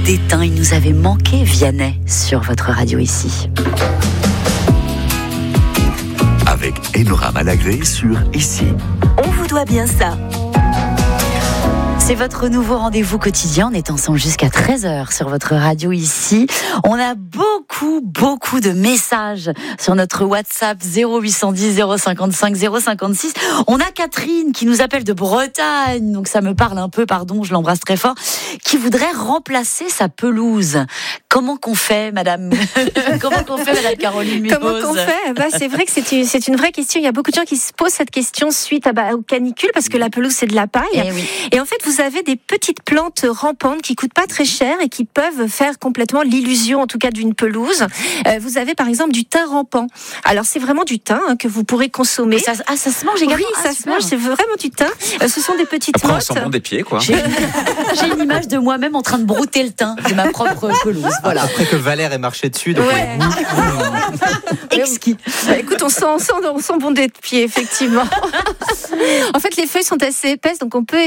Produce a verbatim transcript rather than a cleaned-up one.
d'étain. Il nous avait manqué, Vianney, sur votre radio ici. Avec Enora Malagré sur Ici. On vous doit bien ça. C'est votre nouveau rendez-vous quotidien. On est ensemble jusqu'à treize heures sur votre radio ici. On a beaucoup, beaucoup de messages sur notre WhatsApp zéro huit cent dix zéro cinquante-cinq zéro cinquante-six. On a Catherine qui nous appelle de Bretagne, donc ça me parle un peu, pardon, je l'embrasse très fort, qui voudrait remplacer sa pelouse. Comment qu'on fait, madame Comment qu'on fait, madame Caroline Mipos? Comment qu'on fait bah, c'est vrai que c'est une, c'est une vraie question. Il y a beaucoup de gens qui se posent cette question suite à, bah, aux canicules, parce que la pelouse, c'est de la paille. Et, oui. et en fait, vous avez des petites plantes rampantes qui coûtent pas très cher et qui peuvent faire complètement l'illusion, en tout cas, d'une pelouse. Euh, vous avez, par exemple, du thym rampant. Alors, c'est vraiment du thym hein, que vous pourrez consommer. Ça, ah, ça se mange également? Oui, ah, ça super. se mange, c'est vraiment du thym. Euh, ce sont des petites Après, on mottes. sent bon des pieds, quoi. J'ai, j'ai une image de moi-même en train de brouter le thym de ma propre pelouse. Voilà. Après que Valère ait marché dessus. Donc Ouais. Exquis. Bah, écoute, on sent, on sent, on sent bon des pieds, effectivement. En fait, les feuilles sont assez épaisses, donc on peut